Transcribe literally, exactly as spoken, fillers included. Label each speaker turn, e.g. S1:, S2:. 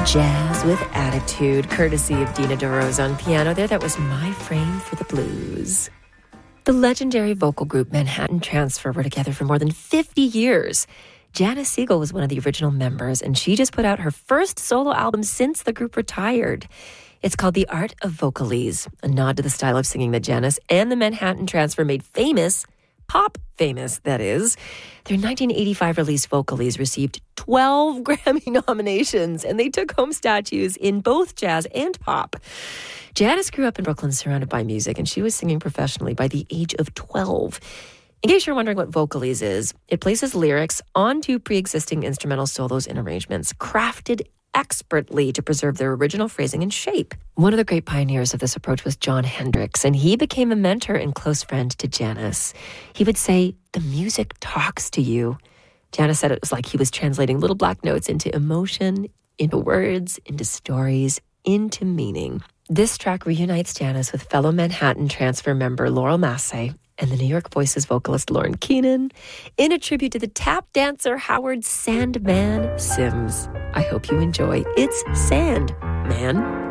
S1: Jazz with Attitude, courtesy of Dina DeRose on piano there. That was My Frame for the Blues. The legendary vocal group Manhattan Transfer were together for more than fifty years. Janice Siegel was one of the original members, and she just put out her first solo album since the group retired. It's called The Art of Vocalese, a nod to the style of singing that Janice and the Manhattan Transfer made famous, pop famous, that is. Their nineteen eighty-five release Vocalese received twelve Grammy nominations, and they took home statues in both jazz and pop. Janice grew up in Brooklyn surrounded by music, and she was singing professionally by the age of twelve. In case you're wondering what Vocalese is, it places lyrics onto pre-existing instrumental solos and arrangements, crafted expertly to preserve their original phrasing and shape. One of the great pioneers of this approach was Jon Hendricks, and he became a mentor and close friend to Janice. He would say, "The music talks to you." Janice said it was like he was translating little black notes into emotion, into words, into stories, into meaning. This track reunites Janice with fellow Manhattan Transfer member Laurel Massey and the New York Voices vocalist Lauren Keenan in a tribute to the tap dancer Howard Sandman Sims. I hope you enjoy It's Sand, Man.